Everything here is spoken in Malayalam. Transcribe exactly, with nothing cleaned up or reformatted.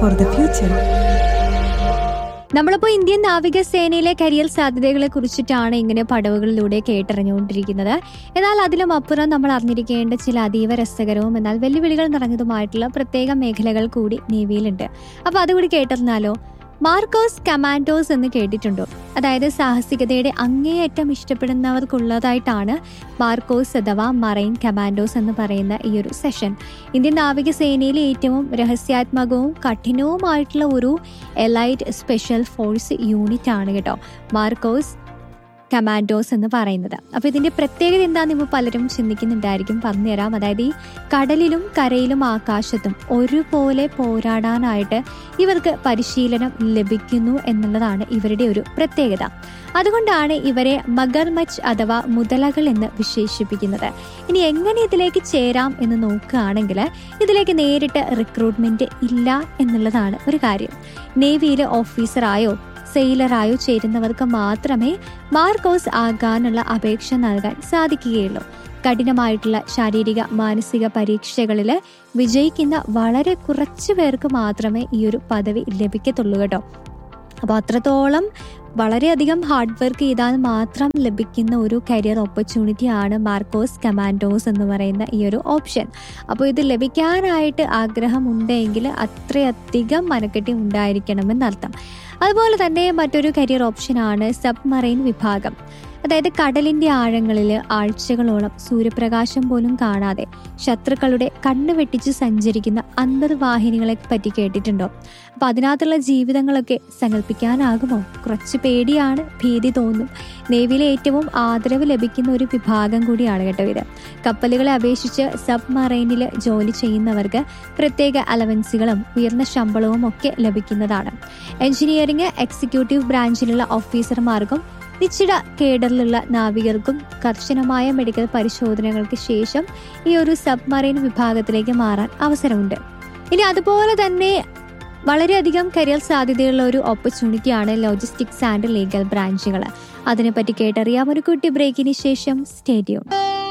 for the future. നമ്മളിപ്പോൾ ഇന്ത്യൻ നാവികസേനയിലെ കരിയർ സാധ്യതകളെ കുറിച്ചിട്ടാണ് ഇങ്ങനെ പടവുകളിലൂടെ കേട്ടറിഞ്ഞുകൊണ്ടിരിക്കുന്നത്. എന്നാൽ അതിലും അപ്പുറം നമ്മൾ അറിഞ്ഞിരിക്കേണ്ട ചില അതീവ രസകരവും എന്നാൽ വെല്ലുവിളികൾ നിറഞ്ഞതുമായിട്ടുള്ള പ്രത്യേക മേഖലകൾ കൂടി നേവിയിലുണ്ട്. അപ്പോൾ അതുകൂടി കേട്ടറിഞ്ഞാലോ? മാർക്കോസ് കമാൻഡോസ് എന്ന് കേട്ടിട്ടുണ്ടോ? അതായത് സാഹസികതയുടെ അങ്ങേയറ്റം ഇഷ്ടപ്പെടുന്നവർക്കുള്ളതായിട്ടാണ് മാർക്കോസ് അഥവാ മറൈൻ കമാൻഡോസ് എന്ന് പറയുന്ന ഈ ഒരു സെഷൻ. ഇന്ത്യൻ നാവികസേനയിലെ ഏറ്റവും രഹസ്യാത്മകവും കഠിനവുമായിട്ടുള്ള ഒരു എലൈറ്റ് സ്പെഷ്യൽ ഫോഴ്സ് യൂണിറ്റ് ആണ് കേട്ടോ മാർക്കോസ് കമാൻഡോസ് എന്ന് പറയുന്നത്. അപ്പോൾ ഇതിന്റെ പ്രത്യേകത എന്താണെന്ന് ഇപ്പോൾ പലരും ചിന്തിക്കുന്നുണ്ടായിരിക്കും. പറഞ്ഞുതരാം. അതായത് ഈ കടലിലും കരയിലും ആകാശത്തും ഒരുപോലെ പോരാടാനായിട്ട് ഇവർക്ക് പരിശീലനം ലഭിക്കുന്നു എന്നുള്ളതാണ് ഇവരുടെ ഒരു പ്രത്യേകത. അതുകൊണ്ടാണ് ഇവരെ മഗർമച്ച് അഥവാ മുതലകൾ എന്ന് വിശേഷിപ്പിക്കുന്നത്. ഇനി എങ്ങനെ ഇതിലേക്ക് ചേരാം എന്ന് നോക്കുകയാണെങ്കിൽ ഇതിലേക്ക് നേരിട്ട് റിക്രൂട്ട്മെന്റ് ഇല്ല എന്നുള്ളതാണ് ഒരു കാര്യം. നേവിയിലെ ഓഫീസറായോ സെയിലറായോ ചേരുന്നവർക്ക് മാത്രമേ മാർക്കോസ് ആകാനുള്ള അപേക്ഷ നൽകാൻ സാധിക്കുകയുള്ളൂ. കഠിനമായിട്ടുള്ള ശാരീരിക മാനസിക പരീക്ഷകളിൽ വിജയിക്കുന്ന വളരെ കുറച്ചു പേർക്ക് മാത്രമേ ഈ ഒരു പദവി ലഭിക്കത്തുള്ളൂ കേട്ടോ. അപ്പോൾ അത്രത്തോളം വളരെയധികം ഹാർഡ് വർക്ക് ചെയ്താൽ മാത്രം ലഭിക്കുന്ന ഒരു കരിയർ ഓപ്പർച്യൂണിറ്റി ആണ് മാർക്കോസ് കമാൻഡോസ് എന്ന് പറയുന്ന ഈ ഒരു ഓപ്ഷൻ. അപ്പോൾ ഇത് ലഭിക്കാനായിട്ട് ആഗ്രഹമുണ്ടെങ്കിൽ അത്രയധികം മനക്കെട്ടി ഉണ്ടായിരിക്കണമെന്നർത്ഥം. അതുപോലെ തന്നെ മറ്റൊരു കരിയർ ഓപ്ഷനാണ് സബ്മറൈൻ വിഭാഗം. അതായത് കടലിന്റെ ആഴങ്ങളിൽ ആഴ്ചകളോളം സൂര്യപ്രകാശം പോലും കാണാതെ ശത്രുക്കളുടെ കണ്ണ് വെട്ടിച്ച് സഞ്ചരിക്കുന്ന അന്തർവാഹിനികളെ പറ്റി കേട്ടിട്ടുണ്ടോ? അപ്പൊ അതിനകത്തുള്ള ജീവിതങ്ങളൊക്കെ സങ്കല്പിക്കാനാകുമോ? കുറച്ച് പേടിയാണ്, ഭീതി തോന്നും. നേവിയിലെ ഏറ്റവും ആദരവ് ലഭിക്കുന്ന ഒരു വിഭാഗം കൂടിയാണ് കേട്ടോ ഇത്. കപ്പലുകളെ അപേക്ഷിച്ച് സബ്മറൈനിൽ ജോലി ചെയ്യുന്നവർക്ക് പ്രത്യേക അലവൻസുകളും ഉയർന്ന ശമ്പളവും ഒക്കെ ലഭിക്കുന്നതാണ്. എഞ്ചിനീയറിംഗ് എക്സിക്യൂട്ടീവ് ബ്രാഞ്ചിലുള്ള ഓഫീസർമാർക്കും നിശ്ചിത കേഡറിലുള്ള നാവികർക്കും കർശനമായ മെഡിക്കൽ പരിശോധനകൾക്ക് ശേഷം ഈ ഒരു സബ്മറൈൻ വിഭാഗത്തിലേക്ക് മാറാൻ അവസരമുണ്ട്. ഇനി അതുപോലെ തന്നെ വളരെയധികം കരിയർ സാധ്യതയുള്ള ഒരു ഓപ്പർച്യൂണിറ്റിയാണ് ലോജിസ്റ്റിക്സ് ആൻഡ് ലീഗൽ ബ്രാഞ്ചുകൾ. അതിനെപ്പറ്റി കേട്ടറിയാം ഒരു കുട്ടി ബ്രേക്കിന് ശേഷം. Stay tune.